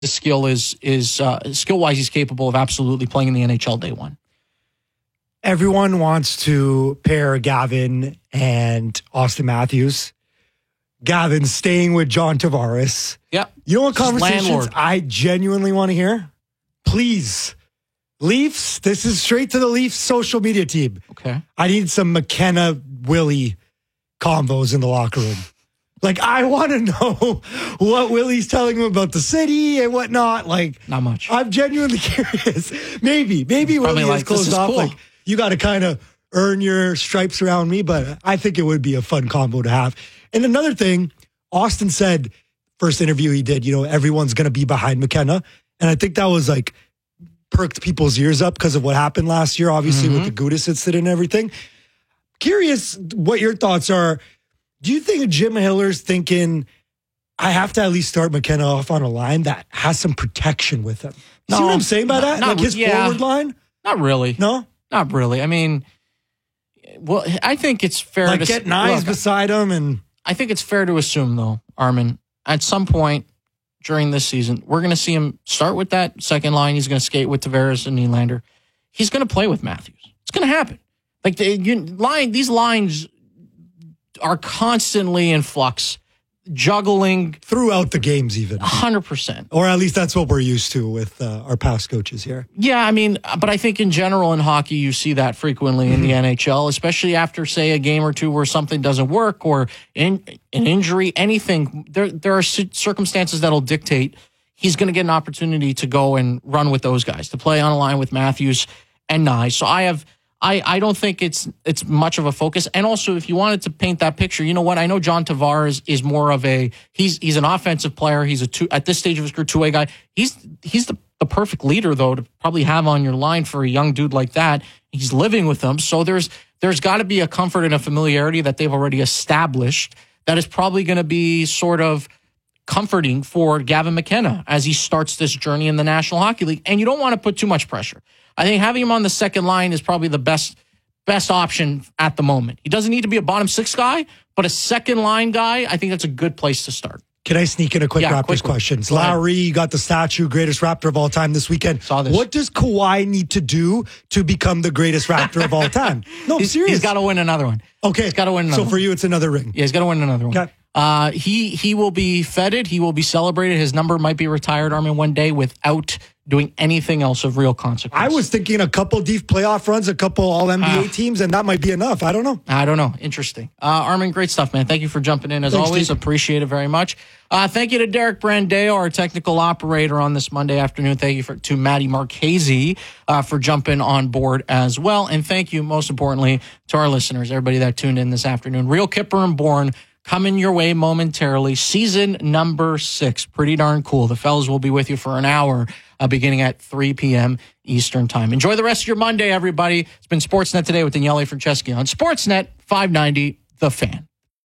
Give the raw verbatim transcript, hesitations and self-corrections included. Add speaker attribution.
Speaker 1: the skill is is uh, skill wise, he's capable of absolutely playing in the N H L day one.
Speaker 2: Everyone wants to pair Gavin and Austin Matthews. Gavin staying with John Tavares.
Speaker 1: Yep.
Speaker 2: You know what conversations
Speaker 1: landlord.
Speaker 2: I genuinely want to hear? Please. Leafs, this is straight to the Leafs social media team.
Speaker 1: Okay.
Speaker 2: I need some McKenna Willie combos in the locker room. Like, I want to know what Willie's telling him about the city and whatnot. Like,
Speaker 1: not much.
Speaker 2: I'm genuinely curious. Maybe, maybe Willie
Speaker 1: like,
Speaker 2: has closed off. Cool. Like, you got to kind of earn your stripes around me, but I think it would be a fun combo to have. And another thing, Austin said, first interview he did, you know, everyone's going to be behind McKenna. And I think that was like, perked people's ears up because of what happened last year, obviously, mm-hmm. with the Gudas incident and everything. Curious what your thoughts are. Do you think Jim Hiller's thinking, I have to at least start McKenna off on a line that has some protection with him? No, see what I'm saying by that?
Speaker 1: Not,
Speaker 2: like his
Speaker 1: yeah,
Speaker 2: forward line?
Speaker 1: Not really.
Speaker 2: No?
Speaker 1: Not really. I mean, well, I think it's fair
Speaker 2: like
Speaker 1: to...
Speaker 2: Like get Knies beside him and...
Speaker 1: I think it's fair to assume, though, Armin, at some point, during this season, we're going to see him start with that second line. He's going to skate with Tavares and Nylander. He's going to play with Matthews. It's going to happen. Like the you, line, these lines are constantly in flux, juggling
Speaker 2: throughout the games, even
Speaker 1: one hundred percent.
Speaker 2: Or at least that's what we're used to with uh, our past coaches here.
Speaker 1: Yeah, I mean, but I think in general in hockey, you see that frequently in mm-hmm. the N H L, especially after, say, a game or two where something doesn't work or in, an injury, anything. There, there are circumstances that'll dictate he's going to get an opportunity to go and run with those guys, to play on a line with Matthews and Nye. So I have. I, I don't think it's it's much of a focus. And also, if you wanted to paint that picture, you know what? I know John Tavares is more of a he's he's an offensive player. He's a two at this stage of his career two-way guy. He's he's the, the perfect leader though to probably have on your line for a young dude like that. He's living with them, so there's there's got to be a comfort and a familiarity that they've already established that is probably going to be sort of comforting for Gavin McKenna as he starts this journey in the National Hockey League. And you don't want to put too much pressure. I think having him on the second line is probably the best best option at the moment. He doesn't need to be a bottom six guy, but a second line guy, I think that's a good place to start.
Speaker 2: Can I sneak in a quick
Speaker 1: yeah,
Speaker 2: Raptors
Speaker 1: quick
Speaker 2: questions? Lowry, you got the statue, greatest Raptor of all time this weekend.
Speaker 1: Saw this.
Speaker 2: What does Kawhi need to do to become the greatest Raptor of all time? No, I'm
Speaker 1: he's,
Speaker 2: serious.
Speaker 1: He's got to win another one.
Speaker 2: Okay.
Speaker 1: He's got to win another
Speaker 2: So for
Speaker 1: one.
Speaker 2: you, it's another ring.
Speaker 1: Yeah, he's got to win another one.
Speaker 2: Okay.
Speaker 1: Uh, he he will be feted. He will be celebrated. His number might be retired, Armin, one day without doing anything else of real consequence.
Speaker 2: I was thinking a couple deep playoff runs, a couple all N B A uh, teams, and that might be enough. I don't know.
Speaker 1: I don't know. Interesting. Uh, Armin, great stuff, man. Thank you for jumping in as
Speaker 2: Thanks,
Speaker 1: always.
Speaker 2: Steve.
Speaker 1: Appreciate it very much. Uh, thank you to Derek Brandeo, our technical operator on this Monday afternoon. Thank you for, to Maddie Marchese uh, for jumping on board as well. And thank you, most importantly, to our listeners, everybody that tuned in this afternoon. Real Kipper and Bourne coming your way momentarily. Season number six. Pretty darn cool. The fellas will be with you for an hour uh, beginning at three p.m. Eastern time. Enjoy the rest of your Monday, everybody. It's been Sportsnet Today with Daniele Franceschi on Sportsnet five ninety, The Fan.